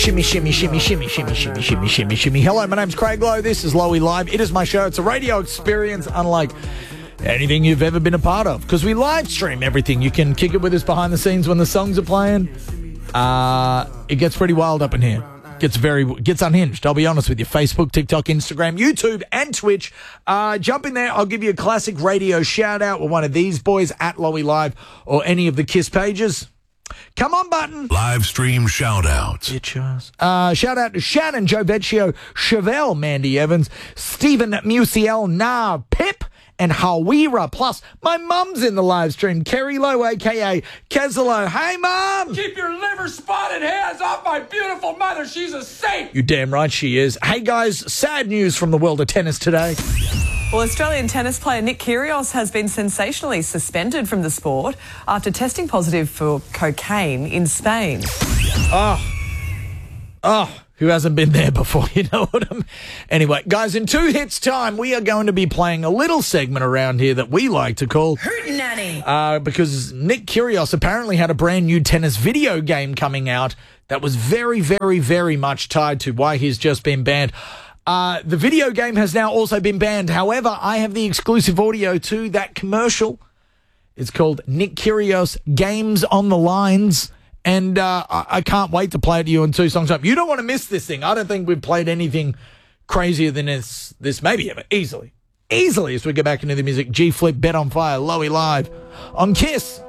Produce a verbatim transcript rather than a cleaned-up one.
shimmy, shimmy, shimmy, shimmy, shimmy, shimmy, shimmy, shimmy, shimmy. Hello, my name's Craig Lowe. This is Lowy Live. It is my show. It's a radio experience unlike anything you've ever been a part of, because we live stream everything. You can kick it with us behind the scenes when the songs are playing. Uh, it gets pretty wild up in here. Gets very gets unhinged, I'll be honest with you. Facebook, TikTok, Instagram, YouTube, and Twitch. Uh, jump in there. I'll give you a classic radio shout out with one of these boys at Lowy Live or any of the KISS pages. Come on, button. Live stream shout outs. Uh, shout out to Shannon, Joe Vecchio, Chevelle, Mandy Evans, Stephen Musiel, Nah, Pip, and Hawira. Plus, my mum's in the live stream, Kerry Lowe, a k a. Kezalo. Hey, Mum! Keep your liver-spotted hands off my beautiful mother. She's a saint. You damn right she is. Hey, guys, sad news from the world of tennis today. Well, Australian tennis player Nick Kyrgios has been sensationally suspended from the sport after testing positive for cocaine in Spain. Oh. Oh. Who hasn't been there before, you know what I mean? Anyway, guys, in two hits time, we are going to be playing a little segment around here that we like to call Hootenanny. Uh, because Nick Kyrgios apparently had a brand new tennis video game coming out that was very, very, very much tied to why he's just been banned. Uh, the video game has now also been banned. However, I have the exclusive audio to that commercial. It's called Nick Kyrgios Games on the Lines. And uh, I, I can't wait to play it to you in two songs up. You don't want to miss this thing. I don't think we've played anything crazier than this, this maybe ever. Easily. Easily as we go back into the music. G-Flip, Bet on Fire, Lowy Live on KISS.